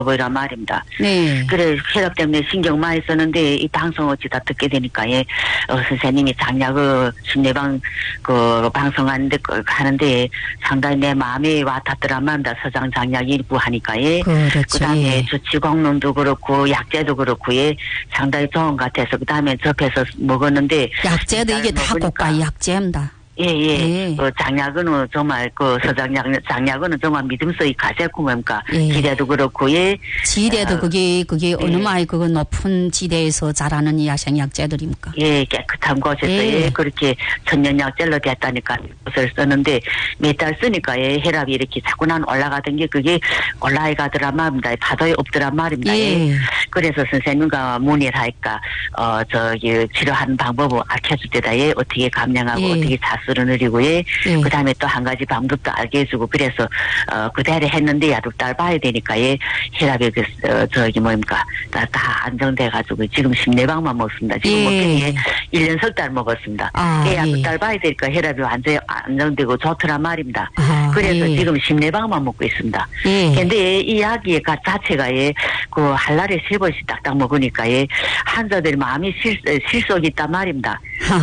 보이란 말입니다. 네. 그래 혈압 때문에 신경 많이 쓰는데 이 방송 어찌다 듣게 되니까 선생님이 장약을 심내방 그 방송하는데 하는데 상당히 내 마음이 와닿더란 말입니다. 서장 장약 일부 하니까 그렇죠. 그다음에 주치 공릉도 그렇고 약재도 그렇고 상당히 좋은 것 같아서 그다음에 접해서 먹었는데 약재도 이게 다 고가 약재입니다. 예. 장약은 정말 장약은 정말 믿음서이 가세고 뭡니까? 지대도 그렇고 지대도 그게 어느 마을 그거 높은 지대에서 자라는 야생약재들입니까? 예, 깨끗한 곳에서 그렇게 천연약재로 됐다니까 그것을 쓰는데 몇 달 쓰니까 혈압이 이렇게 자꾸난 올라가던 게 그게 올라가더란 말입니다. 파도에 없더란 말입니다. 그래서 선생님과 문의를 하니까 저기 치료하는 방법을 알려줄 때다 어떻게 감량하고 어떻게 자수를 늘리고 그다음에 또 한 가지 방법도 알게 해주고 그래서 그대로 했는데 6달 봐야 되니까 혈압이 저기 뭡니까 다 안정돼가지고 지금 심내방만 먹습니다. 지금 먹기 1년 석 달 먹었습니다. 6달 봐야 되니까 혈압이 완전히 안정되고 좋더란 말입니다. 그래서 지금 심내방만 먹고 있습니다. 근데 이 약이 자체가 그 한 날에 3번씩 딱딱 먹으니까 환자들이 마음이 실속이 있단 말입니다.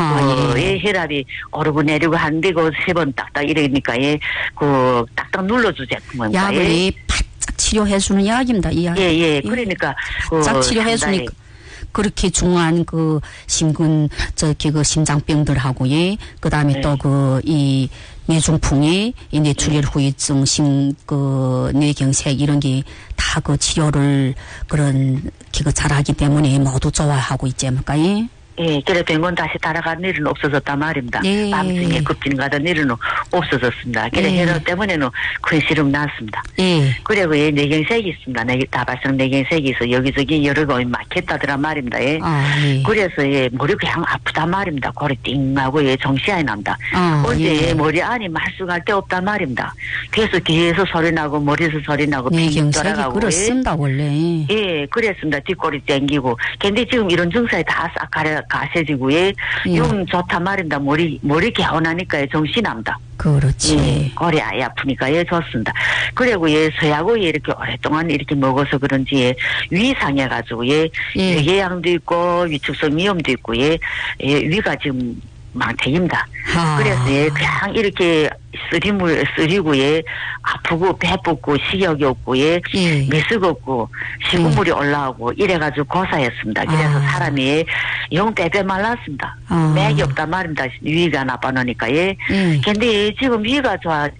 혈압이 오르고 내리고 하는데 그 3번 딱딱 이러니까 그 딱딱 눌러주지 뭡니까? 약을 바짝 치료해주는 약입니다. 이 약. 그러니까 바짝 치료해주니까. 그렇게 중한 그 심근 그 심장병들하고 그다음에 또 이 뇌중풍이 이 뇌출혈 후유증 그 뇌경색 이런 게 다 그 치료를 그런 기가 잘하기 때문에 모두 좋아하고 있지 않습니까? 그래 병원 다시 따라가는 일은 없어졌단 말입니다. 밤중에 급진 가던 일은 없어졌습니다. 그래 혈압 때문에는 큰 시름 났습니다. 그리고 뇌경색이 있습니다. 다발성 뇌경색이 있어 여기저기 여러 거 막혔다더란 말입니다. 그래서 머리가 그냥 아프단 말입니다. 고리 띵하고 정시야이 납니다. 어제 머리 안이 말쑥할 데 없단 말입니다. 그래서 뒤에서 소리 나고 머리에서 소리 나고 빙 돌아가고 그렇습니다 원래. 그랬습니다. 뒷골이 땡기고. 근데 지금 이런 증상이 다 싹 가세지고 용 좋단 말입니다. 머리 개운하니까 정신납니다. 그렇지. 골이 아예 아프니까 좋습니다. 그리고 서약을 이렇게 오랫동안 이렇게 먹어서 그런지 위 상해가지고 위궤양도 있고 위축성 미염도 있고 위가 지금 망태입니다. 그래서 그냥 이렇게 쓰리고 아프고 배붓고 식욕이 없고 미숙 없고 식은물이 올라오고 이래가지고 고사했습니다. 그래서 사람이 영 빼빼 말랐습니다. 맥이 없단 말입니다. 위가 나빠놓으니까 근데 지금 위가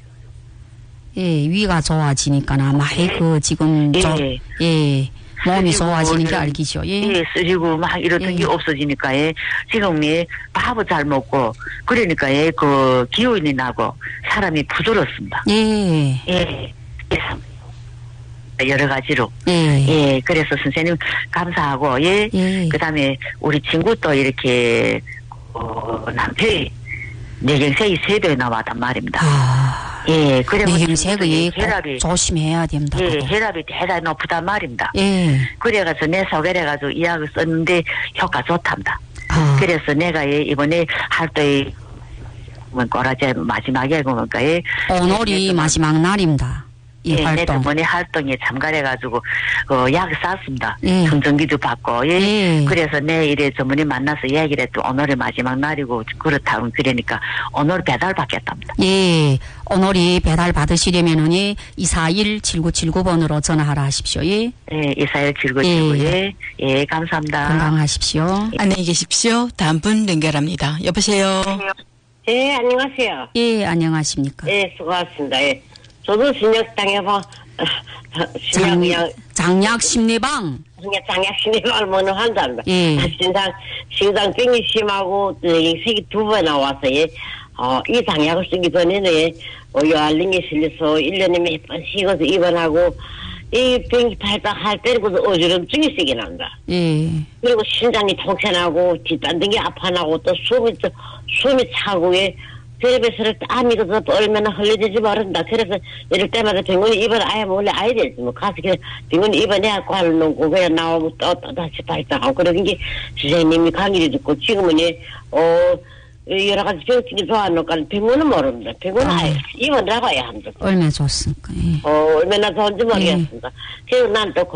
위가 좋아지니까 아마 지금 몸이 좋아지는 게 알기죠. 쓰리고 막 이러던 게 없어지니까 지금 밥을 잘 먹고 그러니까 그 기운이 나고 사람이 부드럽습니다. 여러 가지로. 그래서 선생님 감사하고 그다음에 우리 친구도 이렇게 남편이 뇌경색이 3배 나왔단 말입니다. 뇌경색이 혈압이 조심해야 됩니다. 혈압이 대단히 높단 말입니다. 그래가지고 내 소개를 해가지고 이 약을 썼는데 효과 좋답니다. 그래서 내가 이번에 활동에 꼬라지 마지막에 보니까 오늘이 마지막 날입니다. 이 활동. 이번에 활동에 참가해가지고 약을 쌌습니다. 청정기도 받고 그래서 내일에 전문의 만나서 얘기를 했더니 오늘이 마지막 날이고 그렇다고 그러니까 오늘 배달 받겠답니다. 오늘이 배달 받으시려면은 241-7979번으로 전화하라 하십시오. 241-7979. 감사합니다. 건강하십시오. 안녕히 계십시오. 다음 분 연결합니다. 여보세요. 안녕하세요. 안녕하십니까. 수고하셨습니다. 저도 신약당해봐. 장약 심내방. 장약 심내방을 먹는 환자입니다. 심장병이 심하고 색이 2번 나왔어요. 이 장약을 쓰기 전에는 요알링에 실려서 1년에 몇 번 쉬어서 입원하고 이 병이 발작 할 때는 어지럼증이 세게 납니다. 그리고 심장이 통쾌하고 뒷단등이 아파나고 또 숨이 차고 텔레비전을 땀이 더 얼마나 흘려지지 모른다. 그래서 이럴 때마다 병원에 입원 아예 원래 아야 되지. 가서 그냥 병원에 입원해갖고 하는 놓고 그냥 나오고 또 다시 발작하고 그런 게 선생님이 강의를 듣고 지금은 여러 가지 병증이 좋아하니까 병원은 모릅니다. 병원은 입원하고 해야 합니다. 얼마나 좋습니까? 예. 얼마나 좋은지 모르겠습니다. 그래서 난 또